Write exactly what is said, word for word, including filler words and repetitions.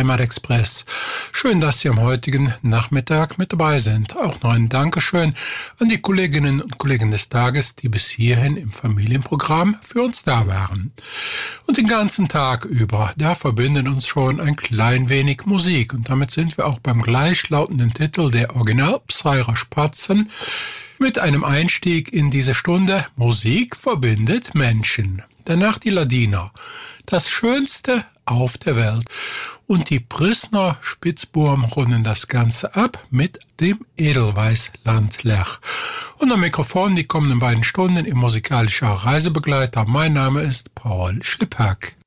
Heimatexpress. Schön, dass Sie am heutigen Nachmittag mit dabei sind. Auch noch ein Dankeschön an die Kolleginnen und Kollegen des Tages, die bis hierhin im Familienprogramm für uns da waren. Und den ganzen Tag über, da verbinden uns schon ein klein wenig Musik. Und damit sind wir auch beim gleichlautenden Titel der Original Psyra Spatzen mit einem Einstieg in diese Stunde Musik verbindet Menschen. Danach die Ladiner, das Schönste auf der Welt. Und die Prissner Spitzbuben runden das Ganze ab mit dem Edelweiß-Landlech. Und am Mikrofon die kommenden beiden Stunden im musikalischer Reisebegleiter. Mein Name ist Paul Schlipphack.